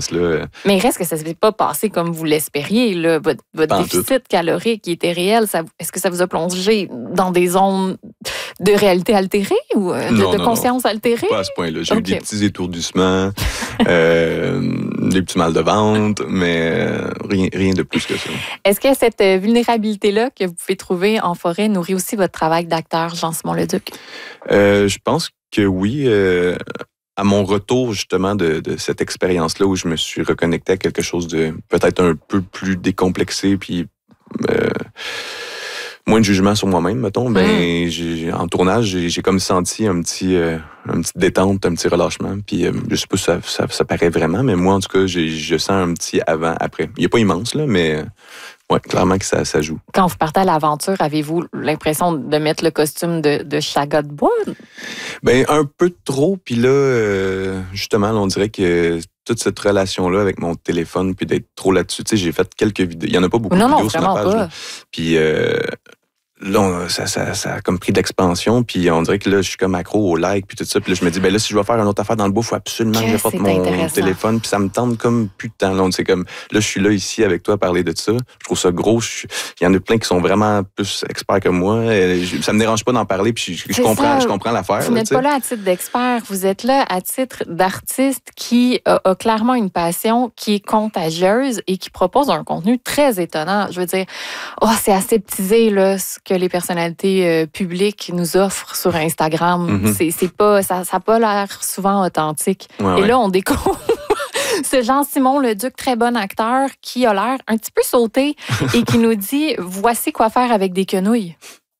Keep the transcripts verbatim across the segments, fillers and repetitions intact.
expérience-là. Mais il reste que ça ne s'est pas passé comme vous l'espériez. Là. Votre, votre déficit tout. calorique qui était réel, ça, est-ce que ça vous a plongé dans des zones de réalité altérée ou de, non, de non, conscience non. altérée? Pas à ce point-là. J'ai okay. eu des petits étourdissements, euh, des petits mal de ventre, mais rien, rien de plus que ça. Est-ce que cette vulnérabilité-là que vous pouvez trouver en forêt nourrit aussi votre travail d'acteur, Jean-Simon-Leduc? Euh, je pense que oui. Euh, à mon retour, justement, de, de cette expérience-là où je me suis reconnecté à quelque chose de peut-être un peu plus décomplexé, puis euh, moins de jugement sur moi-même, mettons, ben, mmh. j'ai, en tournage, j'ai, j'ai comme senti un petit, euh, un petit détente, un petit relâchement. Puis euh, je sais pas si ça, ça, ça paraît vraiment, mais moi, en tout cas, j'ai, je sens un petit avant-après. Il n'est pas immense, là, mais ouais, clairement que ça, ça joue. Quand vous partez à l'aventure, avez-vous l'impression de mettre le costume de, de Chaga de bois? Ben un peu trop. Puis là, euh, justement, là, on dirait que toute cette relation-là avec mon téléphone, puis d'être trop là-dessus, tu sais, j'ai fait quelques vidéos. Il n'y en a pas beaucoup non, de vidéos non, sur ma page. Pas. Là. Puis euh, là, on, ça, ça, ça a comme pris d'expansion, puis on dirait que là, je suis comme accro au like, puis tout ça. Puis là, je me dis, ben là, si je vais faire une autre affaire dans le bois, il faut absolument que, que je porte mon téléphone, puis ça me tente comme plus de temps. Là, c'est comme, là, je suis là, ici, avec toi, à parler de ça. Je trouve ça gros. Je, il y en a plein qui sont vraiment plus experts que moi. Je, ça me dérange pas d'en parler, puis je, je comprends, je comprends l'affaire. Vous n'êtes pas là à titre d'expert, vous êtes là à titre d'artiste qui a, a clairement une passion qui est contagieuse et qui propose un contenu très étonnant. Je veux dire, oh, c'est aseptisé, là, ce que les personnalités euh, publiques nous offrent sur Instagram. Mm-hmm. C'est, c'est pas, ça n'a pas l'air souvent authentique. Ouais, et ouais. là, on découvre ce Jean-Simon-Leduc, très bon acteur, qui a l'air un petit peu sauté et qui nous dit « Voici quoi faire avec des quenouilles ».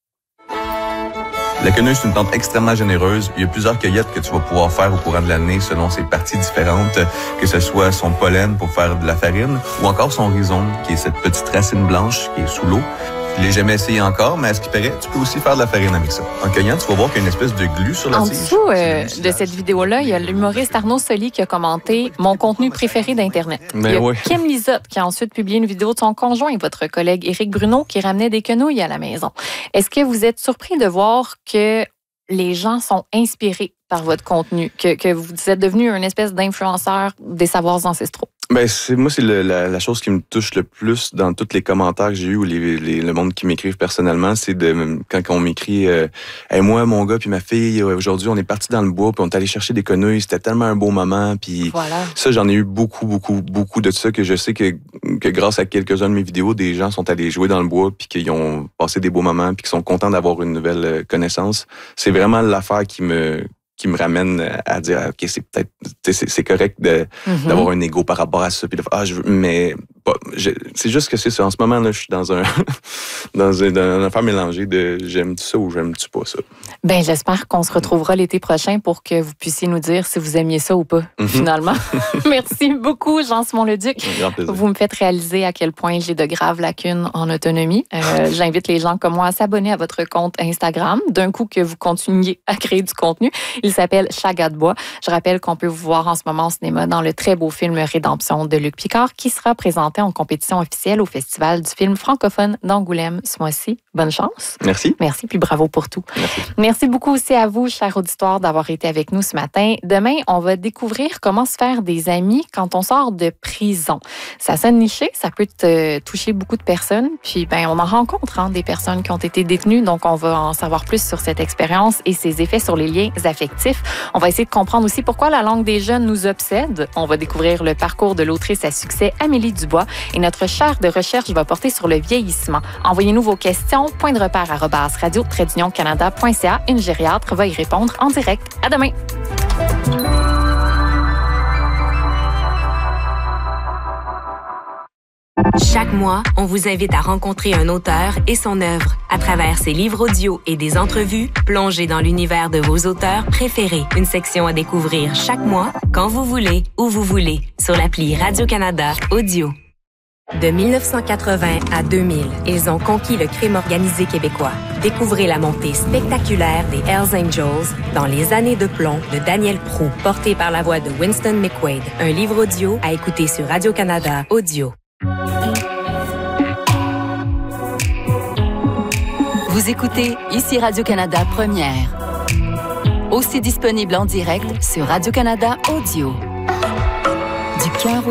La quenouille, c'est une plante extrêmement généreuse. Il y a plusieurs cueillettes que tu vas pouvoir faire au courant de l'année selon ses parties différentes, que ce soit son pollen pour faire de la farine ou encore son rhizome, qui est cette petite racine blanche qui est sous l'eau. Je l'ai jamais essayé encore, mais à ce qui paraît, tu peux aussi faire de la farine avec ça. En cueillant, tu vas voir qu'il y a une espèce de glu sur la en tige. En dessous euh, de cette vidéo-là, il y a l'humoriste Arnaud Soli qui a commenté « Mon contenu préféré d'Internet ». Il y a ouais. Kim Lizotte qui a ensuite publié une vidéo de son conjoint et votre collègue Éric Bruno qui ramenait des quenouilles à la maison. Est-ce que vous êtes surpris de voir que les gens sont inspirés par votre contenu, que, que vous êtes devenu une espèce d'influenceur des savoirs ancestraux? Ben c'est moi c'est le, la, la chose qui me touche le plus dans tous les commentaires que j'ai eu ou les, les le monde qui m'écrivent personnellement, c'est de quand on m'écrit euh, hey, moi mon gars puis ma fille aujourd'hui on est parti dans le bois puis on est allé chercher des quenouilles, c'était tellement un beau moment puis voilà. Ça j'en ai eu beaucoup beaucoup beaucoup de ça que je sais que que grâce à quelques-uns de mes vidéos des gens sont allés jouer dans le bois puis qu'ils ont passé des beaux moments puis qu'ils sont contents d'avoir une nouvelle connaissance. C'est vraiment l'affaire qui me qui me ramène à dire ok c'est peut-être c'est, c'est correct de mm-hmm. d'avoir un ego par rapport à ça puis de ah je veux mais pas, je, c'est juste que c'est ça en ce moment là je suis dans un dans un dans une affaire mélangée de j'aime-tu ça ou j'aime-tu pas ça. Ben j'espère qu'on se retrouvera l'été prochain pour que vous puissiez nous dire si vous aimiez ça ou pas mm-hmm. finalement. Merci beaucoup Jean-Simon-Leduc. Vous me faites réaliser à quel point j'ai de graves lacunes en autonomie. Euh, j'invite les gens comme moi à s'abonner à votre compte Instagram d'un coup que vous continuiez à créer du contenu. Il s'appelle Chaga de bois. Je rappelle qu'on peut vous voir en ce moment au cinéma dans le très beau film Rédemption de Luc Picard qui sera présenté en compétition officielle au Festival du film francophone d'Angoulême ce mois-ci. Bonne chance. Merci. Merci, puis bravo pour tout. Merci. Merci beaucoup aussi à vous, cher auditoire, d'avoir été avec nous ce matin. Demain, on va découvrir comment se faire des amis quand on sort de prison. Ça sonne niché, ça peut te toucher beaucoup de personnes, puis ben on en rencontre hein, des personnes qui ont été détenues, donc on va en savoir plus sur cette expérience et ses effets sur les liens affectifs. On va essayer de comprendre aussi pourquoi la langue des jeunes nous obsède. On va découvrir le parcours de l'autrice à succès Amélie Dubois et notre chaire de recherche va porter sur le vieillissement. Envoyez-nous vos questions, point de repère arobase radio trait d'union canada point c a. Une gériatre va y répondre en direct. À demain! Chaque mois, on vous invite à rencontrer un auteur et son œuvre. À travers ses livres audio et des entrevues, plongez dans l'univers de vos auteurs préférés. Une section à découvrir chaque mois, quand vous voulez, où vous voulez, sur l'appli Radio-Canada Audio. De dix-neuf cent quatre-vingts à deux mille, ils ont conquis le crime organisé québécois. Découvrez la montée spectaculaire des Hells Angels dans Les années de plomb de Daniel Proulx, porté par la voix de Winston McQuaid. Un livre audio à écouter sur Radio-Canada Audio. Vous écoutez ici Radio-Canada Première. Aussi disponible en direct sur Radio-Canada Audio. Du cœur